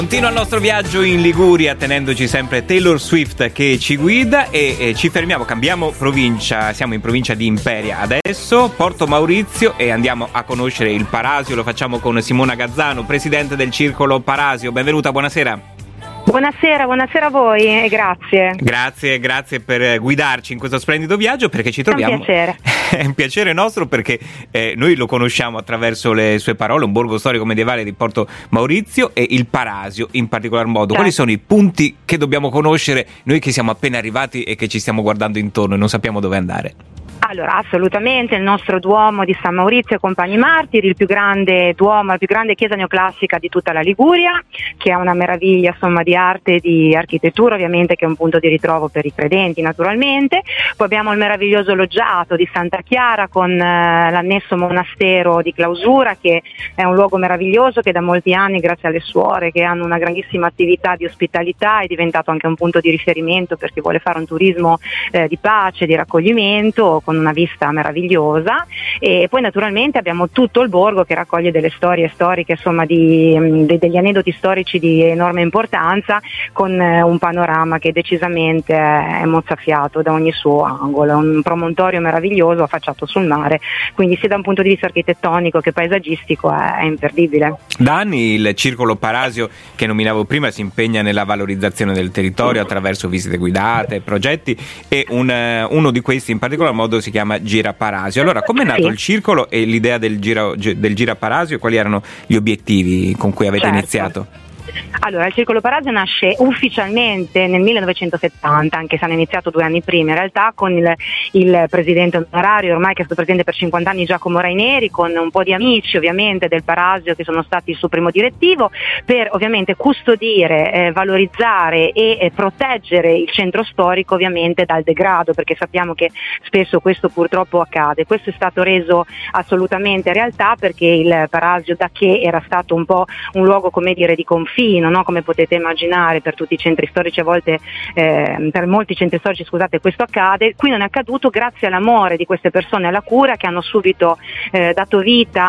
Continua il nostro viaggio in Liguria tenendoci sempre Taylor Swift che ci guida e ci fermiamo, cambiamo provincia, siamo in provincia di Imperia adesso, Porto Maurizio, e andiamo a conoscere il Parasio. Lo facciamo con Simona Gazzano, presidente del Circolo Parasio. Benvenuta, buonasera. Buonasera a voi e grazie. Grazie per guidarci in questo splendido viaggio, perché ci troviamo. È un piacere. È un piacere nostro, perché noi lo conosciamo attraverso le sue parole, un borgo storico medievale di Porto Maurizio, e il Parasio in particolar modo. Certo. Quali sono i punti che dobbiamo conoscere noi che siamo appena arrivati e che ci stiamo guardando intorno e non sappiamo dove andare? Allora, assolutamente, il nostro Duomo di San Maurizio e Compagni Martiri, il più grande Duomo, la più grande chiesa neoclassica di tutta la Liguria, che è una meraviglia, insomma, di arte e di architettura, ovviamente, che è un punto di ritrovo per i credenti, naturalmente. Poi abbiamo il meraviglioso loggiato di Santa Chiara con l'annesso monastero di clausura, che è un luogo meraviglioso che da molti anni, grazie alle suore che hanno una grandissima attività di ospitalità, è diventato anche un punto di riferimento per chi vuole fare un turismo di pace, di raccoglimento, con una vista meravigliosa. E poi naturalmente abbiamo tutto il borgo che raccoglie delle storie storiche, insomma, degli aneddoti storici di enorme importanza, con un panorama che decisamente è mozzafiato da ogni suo angolo, un promontorio meraviglioso affacciato sul mare, quindi sia da un punto di vista architettonico che paesaggistico è imperdibile. Da anni il Circolo Parasio, che nominavo prima, si impegna nella valorizzazione del territorio attraverso visite guidate, progetti, e uno di questi in particolar modo si chiama Gira Parasio. Allora, com'è nato il circolo e l'idea del Gira Parasio? Quali erano gli obiettivi con cui avete iniziato? Allora, il Circolo Parasio nasce ufficialmente nel 1970, anche se hanno iniziato 2 anni prima in realtà, con il presidente onorario, ormai che è stato presidente per 50 anni, Giacomo Raineri, con un po' di amici ovviamente del Parasio che sono stati il suo primo direttivo, per ovviamente custodire, valorizzare e proteggere il centro storico ovviamente dal degrado, perché sappiamo che spesso questo purtroppo accade. Questo è stato reso assolutamente realtà perché il Parasio, da che era stato un po' un luogo, come dire, di confine, no? Come potete immaginare, per tutti i centri storici, a volte per molti centri storici, scusate, questo accade. Qui non è accaduto grazie all'amore di queste persone, alla cura, che hanno subito dato vita